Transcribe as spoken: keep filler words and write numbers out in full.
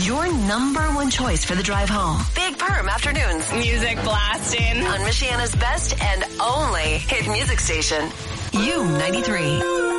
Your number one choice for the drive home. Big Perm Afternoons. Music blasting. On Michiana's best and only hit music station. U ninety-three.